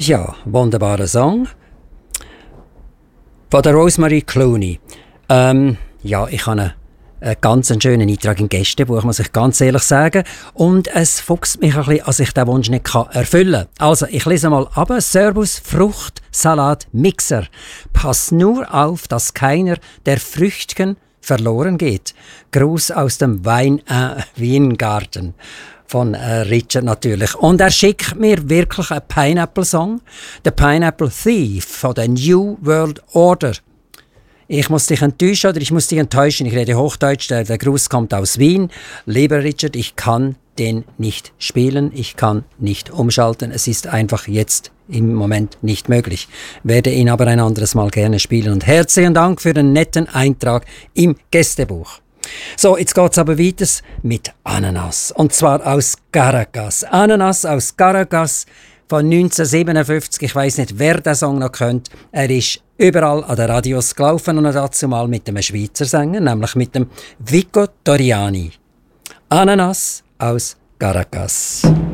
Ja, wunderbarer Song. Von der Rosemary Clooney. Ja, ich habe einen ganz schönen Eintrag im Gästebuch, muss ich ganz ehrlich sagen. Und es fuchst mich ein bisschen, als ich den Wunsch nicht erfüllen kann. Also, ich lese mal ab. Servus Fruchtsalat Mixer. Pass nur auf, dass keiner der Früchtchen verloren geht. Gruß aus dem Weingarten. Von Richard natürlich. Und er schickt mir wirklich einen Pineapple-Song. Der Pineapple Thief von der New World Order. Ich muss dich enttäuschen oder ich muss dich enttäuschen. Ich rede Hochdeutsch, der Gruß kommt aus Wien. Lieber Richard, ich kann den nicht spielen. Ich kann nicht umschalten. Es ist einfach jetzt im Moment nicht möglich. Werde ihn aber ein anderes Mal gerne spielen. Und herzlichen Dank für den netten Eintrag im Gästebuch. So, jetzt geht's aber weiter mit Ananas. Und zwar aus Caracas. Ananas aus Caracas von 1957. Ich weiss nicht, wer den Song noch kennt. Er ist überall an den Radios gelaufen und dazu mal mit einem Schweizer Sänger, nämlich mit dem Vico Toriani. Ananas aus Caracas.